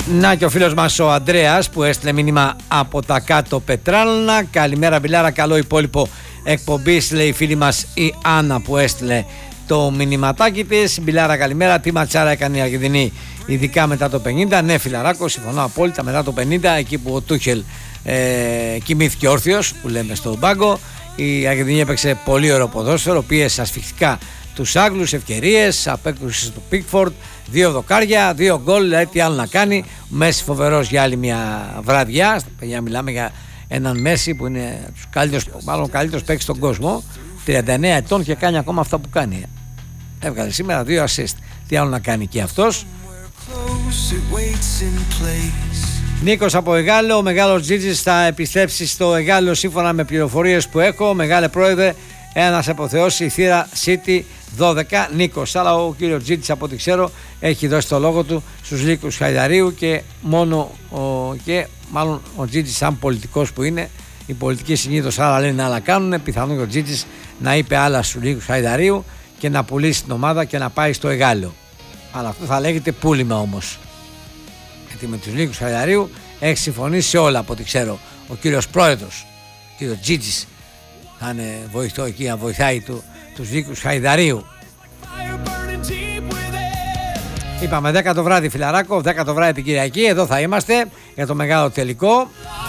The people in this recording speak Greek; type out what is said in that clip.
Να και ο φίλος μας ο Ανδρέας που έστειλε μήνυμα από τα κάτω Πετράλωνα. Καλημέρα Μπιλάρα, καλό υπόλοιπο εκπομπής, λέει η φίλη μας η Άννα που έστειλε το μηνυματάκι της. Μπιλάρα καλημέρα, τι ματσάρα έκανε η Αργεντινή ειδικά μετά το 50. Ναι φιλαράκο, συμφωνώ απόλυτα, μετά το 50 εκεί που ο Τούχελ κοιμήθηκε όρθιος που λέμε στον πάγκο. Η Αργεντινή έπαιξε πολύ ωραίο ποδόσφαιρο, πίεσε ασφυκτικά τους Άγγλους, ευκαιρίες, απέκρουση του Πίκφορντ, 2 δοκάρια, 2 γκολ, δηλαδή τι άλλο να κάνει. Ο Μέση φοβερός για άλλη μια βραδιά. Παιδιά, μιλάμε για έναν Μέση που είναι τους καλύτερους, μάλλον ο καλύτερος παίκτης στον κόσμο, 39 ετών και κάνει ακόμα αυτά που κάνει. Έβγαλε σήμερα 2 assist. Τι άλλο να κάνει και αυτός. Νίκος από Εγάλεο, ο μεγάλος Τζίτζης θα επιστρέψει στο Εγάλεο σύμφωνα με πληροφορίες που έχω. Μεγάλε πρόεδρε, ένας αποθεώσει η θύρα City 12 Νίκος. Αλλά ο κύριος Τζίτζης από ό,τι ξέρω έχει δώσει το λόγο του στους λύκους Χαϊδαρίου και μόνο μάλλον ο Τζίτζης σαν πολιτικός που είναι, οι πολιτικοί συνήθως άλλα λένε άλλα κάνουν, πιθανόν ο Τζίτζης να είπε άλλα στους λύκους Χαϊδαρίου και να πουλήσει την ομάδα και να πάει στο Εγάλεο. Αλλά αυτό θα λέγεται πούλημα όμως. Γιατί με τους λύκους Χαϊδαρίου έχει συμφωνήσει σε όλα από ό,τι ξέρω. Ο κύριος πρόεδρος, ο κύριος Τζίτζης, θα είναι βοηθό εκεί να βοηθάει τους λύκους Χαϊδαρίου. Είπαμε 10 το βράδυ φιλαράκο, 10 το βράδυ την Κυριακή, εδώ θα είμαστε για το μεγάλο τελικό.